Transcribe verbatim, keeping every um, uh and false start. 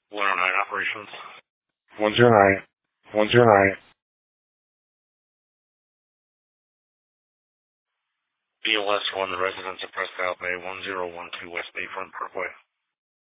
one oh nine operations. one zero nine. one zero nine. B L S one, the residence of Presque Isle Bay, one zero one two West Bayfront Parkway.